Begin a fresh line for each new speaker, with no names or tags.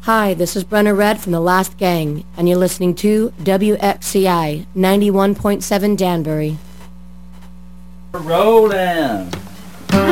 Hi, this is Brenna Red from The Last Gang, and you're listening to WXCI 91.7 Danbury.
Rolling.